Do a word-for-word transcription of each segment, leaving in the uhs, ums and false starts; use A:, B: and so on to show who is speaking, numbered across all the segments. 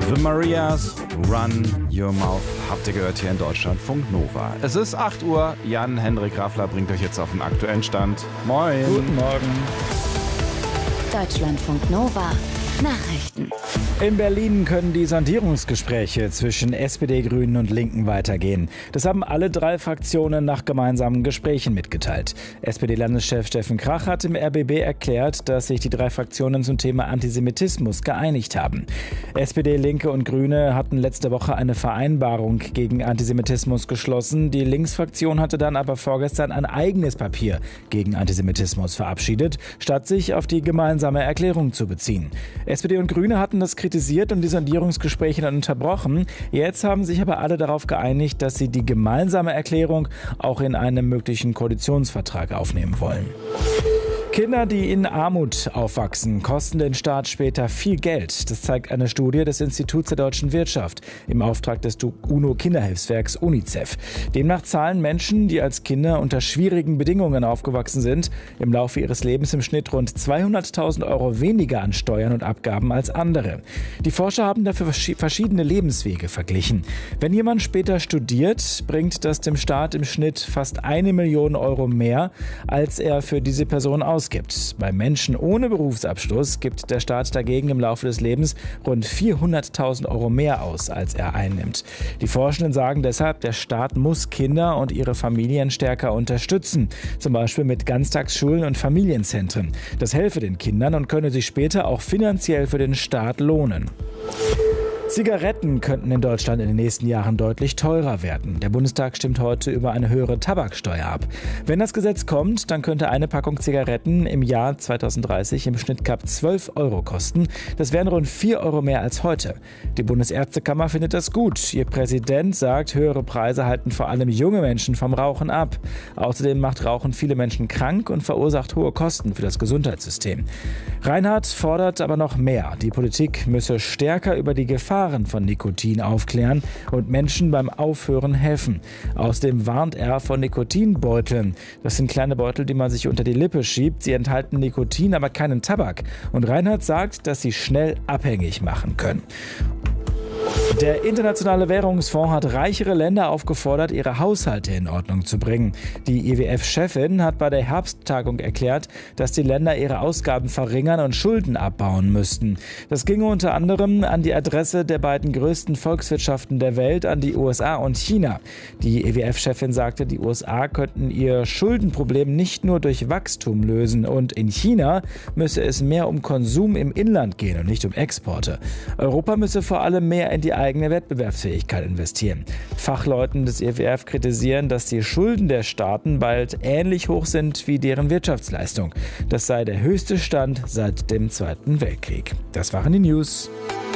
A: The Marias, Run Your Mouth, habt ihr gehört hier in Deutschlandfunk Nova. Es ist acht Uhr, Jan-Henrik Raffler bringt euch jetzt auf den aktuellen Stand. Moin.
B: Guten Morgen.
C: Deutschlandfunk Nova. Nachrichten.
B: In Berlin können die Sondierungsgespräche zwischen S P D, Grünen und Linken weitergehen. Das haben alle drei Fraktionen nach gemeinsamen Gesprächen mitgeteilt. S P D-Landeschef Steffen Krach hat im R B B erklärt, dass sich die drei Fraktionen zum Thema Antisemitismus geeinigt haben. S P D, Linke und Grüne hatten letzte Woche eine Vereinbarung gegen Antisemitismus geschlossen. Die Linksfraktion hatte dann aber vorgestern ein eigenes Papier gegen Antisemitismus verabschiedet, statt sich auf die gemeinsame Erklärung zu beziehen. S P D und Grüne hatten das kritisiert und die Sondierungsgespräche dann unterbrochen. Jetzt haben sich aber alle darauf geeinigt, dass sie die gemeinsame Erklärung auch in einem möglichen Koalitionsvertrag aufnehmen wollen. Kinder, die in Armut aufwachsen, kosten den Staat später viel Geld. Das zeigt eine Studie des Instituts der deutschen Wirtschaft im Auftrag des UNO-Kinderhilfswerks UNICEF. Demnach zahlen Menschen, die als Kinder unter schwierigen Bedingungen aufgewachsen sind, im Laufe ihres Lebens im Schnitt rund zweihunderttausend Euro weniger an Steuern und Abgaben als andere. Die Forscher haben dafür verschiedene Lebenswege verglichen. Wenn jemand später studiert, bringt das dem Staat im Schnitt fast eine Million Euro mehr, als er für diese Person ausgibt. Gibt. Bei Menschen ohne Berufsabschluss gibt der Staat dagegen im Laufe des Lebens rund vierhunderttausend Euro mehr aus, als er einnimmt. Die Forschenden sagen deshalb, der Staat muss Kinder und ihre Familien stärker unterstützen, zum Beispiel mit Ganztagsschulen und Familienzentren. Das helfe den Kindern und könne sich später auch finanziell für den Staat lohnen. Zigaretten könnten in Deutschland in den nächsten Jahren deutlich teurer werden. Der Bundestag stimmt heute über eine höhere Tabaksteuer ab. Wenn das Gesetz kommt, dann könnte eine Packung Zigaretten im Jahr zweitausenddreißig im Schnitt knapp zwölf Euro kosten. Das wären rund vier Euro mehr als heute. Die Bundesärztekammer findet das gut. Ihr Präsident sagt, höhere Preise halten vor allem junge Menschen vom Rauchen ab. Außerdem macht Rauchen viele Menschen krank und verursacht hohe Kosten für das Gesundheitssystem. Reinhardt fordert aber noch mehr. Die Politik müsse stärker über die Gefahren von Nikotin aufklären und Menschen beim Aufhören helfen. Außerdem warnt er vor Nikotinbeuteln. Das sind kleine Beutel, die man sich unter die Lippe schiebt. Sie enthalten Nikotin, aber keinen Tabak. Und Reinhardt sagt, dass sie schnell abhängig machen können. Der Internationale Währungsfonds hat reichere Länder aufgefordert, ihre Haushalte in Ordnung zu bringen. Die I W F-Chefin hat bei der Herbsttagung erklärt, dass die Länder ihre Ausgaben verringern und Schulden abbauen müssten. Das ginge unter anderem an die Adresse der beiden größten Volkswirtschaften der Welt, an die U S A und China. Die I W F-Chefin sagte, die U S A könnten ihr Schuldenproblem nicht nur durch Wachstum lösen und in China müsse es mehr um Konsum im Inland gehen und nicht um Exporte. Europa müsse vor allem mehr in die eigene Wettbewerbsfähigkeit investieren. Fachleuten des I W F kritisieren, dass die Schulden der Staaten bald ähnlich hoch sind wie deren Wirtschaftsleistung. Das sei der höchste Stand seit dem Zweiten Weltkrieg. Das waren die News.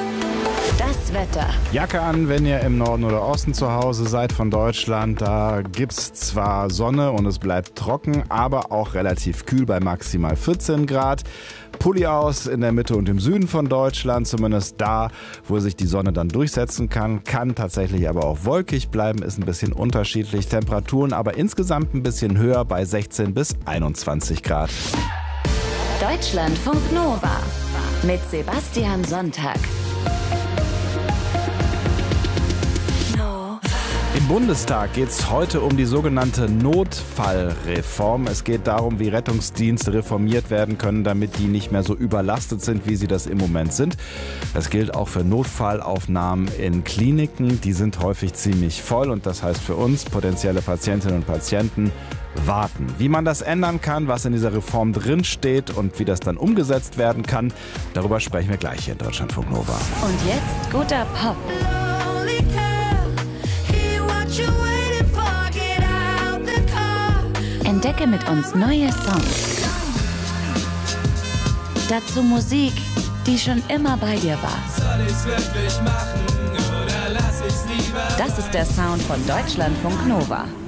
C: Das Wetter.
A: Jacke an, wenn ihr im Norden oder Osten zu Hause seid von Deutschland. Da gibt's zwar Sonne und es bleibt trocken, aber auch relativ kühl bei maximal vierzehn Grad. Pulli aus in der Mitte und im Süden von Deutschland, zumindest da, wo sich die Sonne dann durchsetzen kann. Kann tatsächlich aber auch wolkig bleiben, ist ein bisschen unterschiedlich. Temperaturen aber insgesamt ein bisschen höher bei sechzehn bis einundzwanzig Grad.
C: Deutschlandfunk Nova mit Sebastian Sonntag.
A: Im Bundestag geht es heute um die sogenannte Notfallreform. Es geht darum, wie Rettungsdienste reformiert werden können, damit die nicht mehr so überlastet sind, wie sie das im Moment sind. Das gilt auch für Notfallaufnahmen in Kliniken. Die sind häufig ziemlich voll und das heißt für uns, potenzielle Patientinnen und Patienten, warten. Wie man das ändern kann, was in dieser Reform drinsteht und wie das dann umgesetzt werden kann, darüber sprechen wir gleich hier in Deutschlandfunk Nova.
C: Und jetzt guter Pop. Entdecke mit uns neue Songs. Dazu Musik, die schon immer bei dir war.
D: Soll ich's wirklich machen oder lass ich's lieber?
C: Das ist der Sound von Deutschlandfunk Nova.